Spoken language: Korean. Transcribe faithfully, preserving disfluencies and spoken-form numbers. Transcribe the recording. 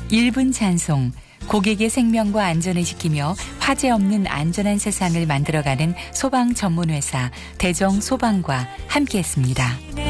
일 분 찬송, 고객의 생명과 안전을 지키며 화재 없는 안전한 세상을 만들어가는 소방 전문회사 대정소방과 함께했습니다.